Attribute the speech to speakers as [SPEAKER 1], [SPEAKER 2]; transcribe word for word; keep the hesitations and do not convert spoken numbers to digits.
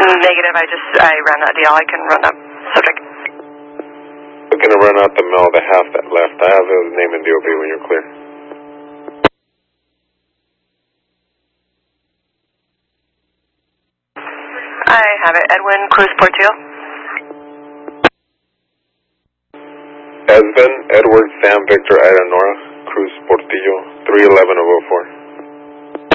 [SPEAKER 1] Negative, I just, I ran that deal. I can run that subject.
[SPEAKER 2] We're going to run out the mail, the half that left. I have the name and D O B when you're clear.
[SPEAKER 1] I have it. Edwin Cruz Portillo.
[SPEAKER 2] Esben Edward Sam Victor Ida Nora Cruz Portillo, three eleven of oh four.